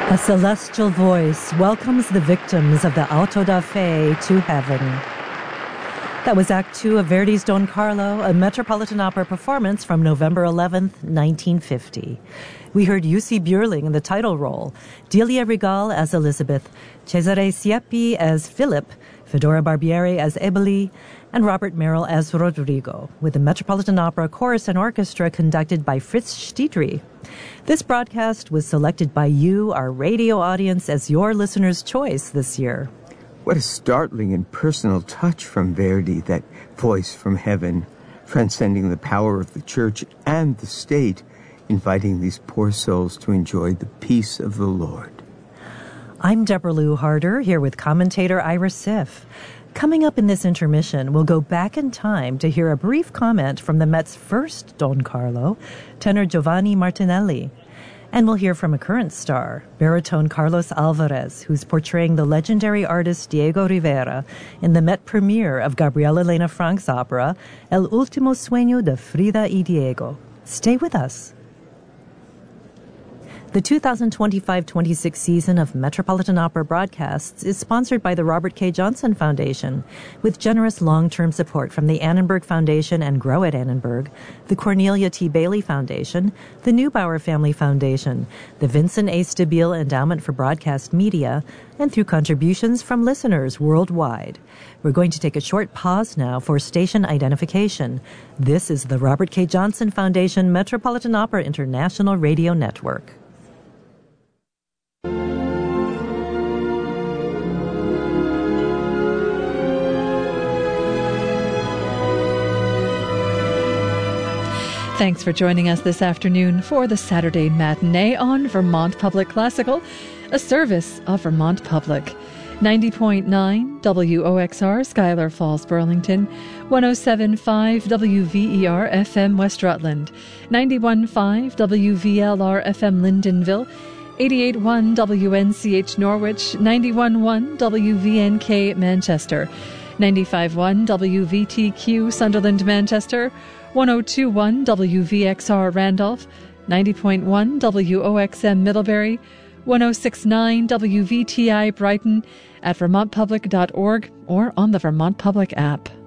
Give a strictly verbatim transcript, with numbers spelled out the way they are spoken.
A celestial voice welcomes the victims of the auto da fe to heaven. That was Act Two of Verdi's Don Carlo, a Metropolitan Opera performance from November eleventh, nineteen fifty. We heard Jussi Björling in the title role, Delia Regal as Elizabeth, Cesare Siepi as Philip, Fedora Barbieri as Eboli, and Robert Merrill as Rodrigo, with the Metropolitan Opera Chorus and Orchestra conducted by Fritz Stiedry. This broadcast was selected by you, our radio audience, as your listener's choice this year. What a startling and personal touch from Verdi, that voice from heaven, transcending the power of the church and the state, inviting these poor souls to enjoy the peace of the Lord. I'm Deborah Lou Harder, here with commentator Ira Siff. Coming up in this intermission, we'll go back in time to hear a brief comment from the Met's first Don Carlo, tenor Giovanni Martinelli. And we'll hear from a current star, baritone Carlos Alvarez, who's portraying the legendary artist Diego Rivera in the Met premiere of Gabriela Elena Frank's opera, El Último Sueño de Frida y Diego. Stay with us. The two thousand twenty-five twenty-six season of Metropolitan Opera broadcasts is sponsored by the Robert K. Johnson Foundation, with generous long-term support from the Annenberg Foundation and Grow at Annenberg, the Cornelia T. Bailey Foundation, the Neubauer Family Foundation, the Vincent A. Stabile Endowment for Broadcast Media, and through contributions from listeners worldwide. We're going to take a short pause now for station identification. This is the Robert K. Johnson Foundation Metropolitan Opera International Radio Network. Thanks for joining us this afternoon for the Saturday Matinee on Vermont Public Classical, a service of Vermont Public. ninety point nine W O X R, Schuyler Falls, Burlington, one oh seven point five W V E R F M, West Rutland, ninety-one point five W V L R F M, Lyndonville, eighty-eight point one W N C H, Norwich, ninety-one point one W V N K, Manchester, ninety-five point one W V T Q, Sunderland, Manchester, one oh two point one W V X R, Randolph, ninety point one W O X M, Middlebury, one oh six point nine W V T I, Brighton, at vermont public dot org or on the Vermont Public app.